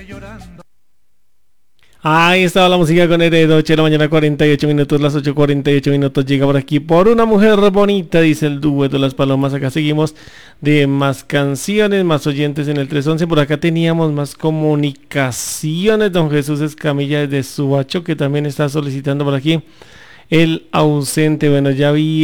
Ahí estaba la música con Heredo, 8 de la mañana, 48 minutos, las 8:48 minutos. Llega por aquí por una mujer bonita, dice el dueto de las palomas. Acá seguimos de más canciones, más oyentes en el 311. Por acá teníamos más comunicaciones. Don Jesús Escamilla desde Subacho, que también está solicitando por aquí el ausente. Bueno, ya vi